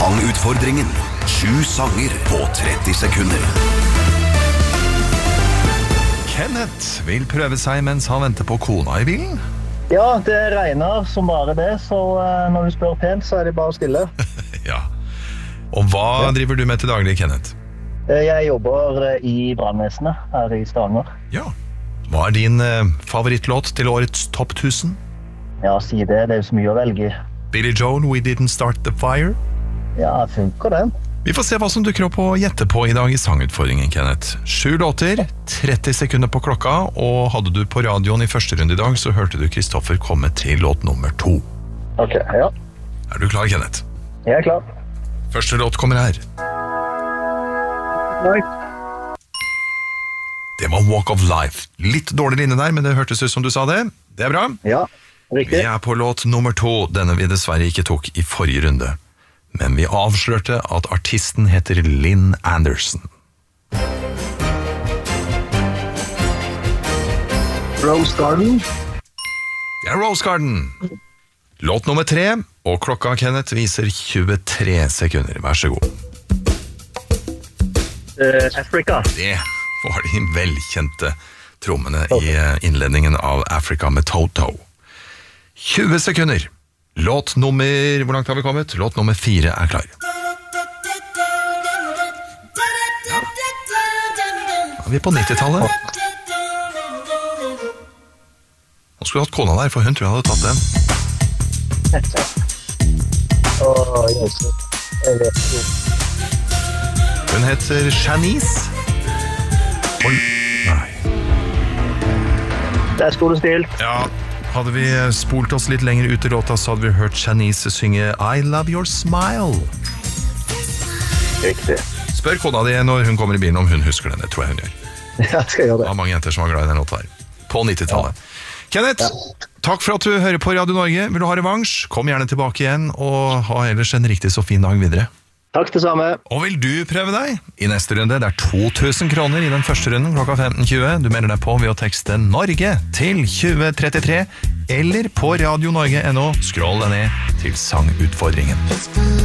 Sangutfordringen. 7 sanger på 30 sekunder. Kenneth vil prøve seg mens han venter på kona i bilen. Ja, det regner som bare det, så når du spør pent, så det bare stille. Ja. Og hva driver du med til daglig, Kenneth? Jeg jobber i brannvesenet her i Stavanger. Ja. Hva din favorittlåt til årets Topp 1000? Ja, si det. Det jo så mye å velge. Billy Joel, We Didn't Start the Fire? Ja, funker den. Vi får se hva som dukker opp å gjette på i dag i sangutfordringen, Kenneth. 7 låter, 30 sekunder på klokka, og hadde du på radioen i første runde i dag, så hørte du Kristoffer komme til låt nummer 2. Ok, ja. Er du klar, Kenneth? Jeg klar. Første låt kommer her. Nei. Det var Walk of Life. Litt dårlig linje der, men det hørtes ut som du sa det. Det bra. Ja, riktig. Vi på låt nummer 2, denne vi dessverre ikke tok i forrige runde. Men vi avslørte at artisten heter Lynn Anderson. Rose Garden. Det Rose Garden. Låt nummer 3, og klokka, Kenneth, viser 23 sekunder. Vær så god. Africa. Det var de velkjente trommene i innledningen av Africa med Toto. 20 sekunder. Låt nummer... Hvor langt har vi kommet? Låt nummer 4 klar. Ja. Er vi på 90-tallet? Nå skulle du hatt kona der, for hun tror jeg hadde tatt den. Jeg vet jo. Hun heter Shanice. Nei. Der stod det stilt. Ja, hadde vi spolt oss litt lenger ut i låta, så hadde vi hørt Shanice synge I Love Your Smile. Riktig. Spør kona di når hun kommer i bilen om hun husker den. Det tror jeg hun gjør. Ja, skal jeg gjøre Det det. var mange jenter som var glad i den låta her. På 90-tallet. Kenneth, takk for at du hører på Radio Norge. Vil du ha revansj? Kom gjerne tilbake igjen, og ha ellers en riktig så fin dag videre. Takk det samme. Og vil du prøve deg? I neste runde, det 2000 kroner i den første runden klokka 15.20. Du melder deg på ved å tekste Norge til 2033, eller på radionorge.no. Skroll deg ned til sangutfordringen.